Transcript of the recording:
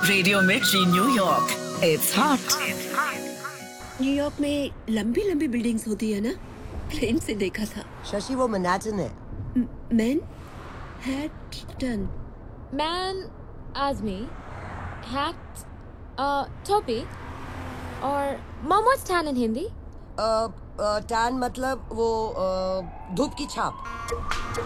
Radio मिर्ची New York, it's hot. New York में लंबी लंबी बिल्डिंग्स होती है ना, प्लेन से देखा था। शशि वो मैनहट्टन है। Manhattan. Man, Azmi, hat, topi, और mom, what's tan in Hindi? Tan मतलब वो धूप की छाप।